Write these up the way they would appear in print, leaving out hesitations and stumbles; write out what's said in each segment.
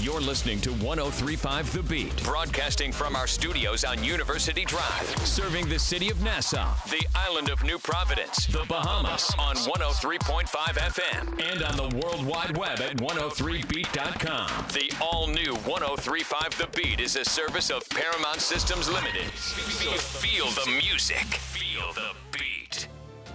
You're listening to 103.5 The Beat, broadcasting from our studios on University Drive, serving the city of Nassau, the island of New Providence, the Bahamas on 103.5 FM, and on the World Wide Web at 103beat.com. The all-new 103.5 The Beat is a service of Paramount Systems Limited. Feel the music. Feel the beat.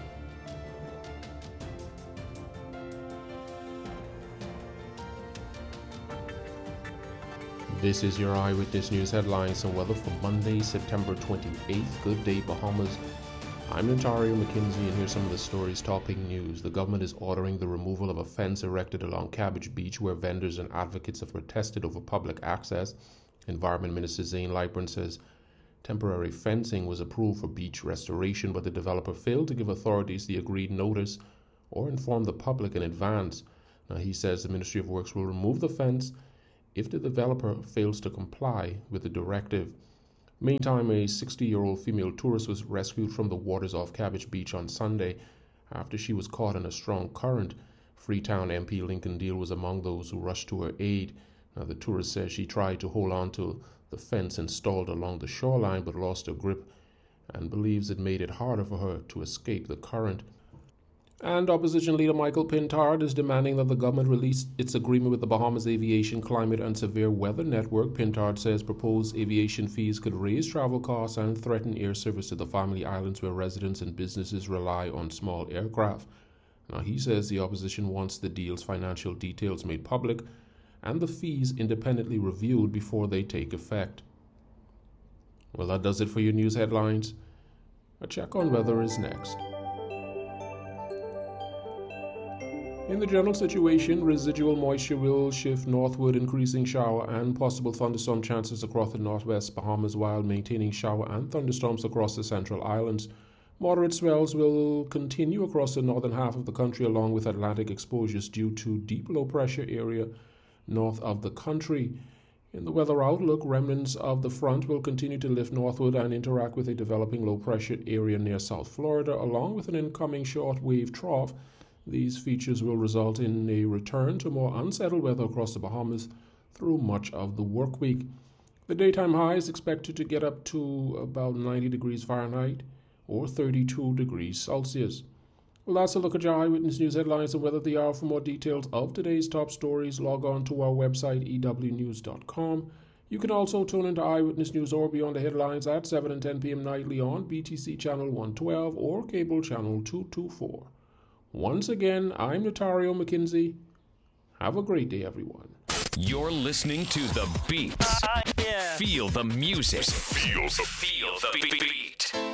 This is your Eyewitness News headlines and weather for Monday, September 28th. Good day, Bahamas. I'm Notario McKinsey, and here's some of the stories topping news. The government is ordering the removal of a fence erected along Cabbage Beach where vendors and advocates have protested over public access. Environment Minister Zane Lightburn says temporary fencing was approved for beach restoration, but the developer failed to give authorities the agreed notice or inform the public in advance. Now, he says the Ministry of Works will remove the fence if the developer fails to comply with the directive. Meantime, a 60-year-old female tourist was rescued from the waters off Cabbage Beach on Sunday after she was caught in a strong current. Freetown MP Lincoln Deal was among those who rushed to her aid. Now, the tourist says she tried to hold on to the fence installed along the shoreline but lost her grip and believes it made it harder for her to escape the current. And opposition leader Michael Pintard is demanding that the government release its agreement with the Bahamas Aviation, Climate and Severe Weather Network. Pintard says proposed aviation fees could raise travel costs and threaten air service to the Family Islands where residents and businesses rely on small aircraft. Now, he says the opposition wants the deal's financial details made public and the fees independently reviewed before they take effect. Well, that does it for your news headlines. A check on weather is next. In the general situation, residual moisture will shift northward, increasing shower and possible thunderstorm chances across the northwest Bahamas while maintaining shower and thunderstorms across the central islands. Moderate swells will continue across the northern half of the country along with Atlantic exposures due to deep low pressure area north of the country. In the weather outlook, remnants of the front will continue to lift northward and interact with a developing low pressure area near South Florida along with an incoming short wave trough. These features will result in a return to more unsettled weather across the Bahamas through much of the work week. The daytime high is expected to get up to about 90 degrees Fahrenheit or 32 degrees Celsius. Well, that's a look at your Eyewitness News headlines and weather the hour. For more details of today's top stories, log on to our website, ewnews.com. You can also tune into Eyewitness News or Beyond the Headlines at 7 and 10 p.m. nightly on BTC Channel 112 or Cable Channel 224. Once again, I'm Notario McKinsey. Have a great day, everyone. You're listening to The Beat. Yeah. Feel the music. Feel the beat.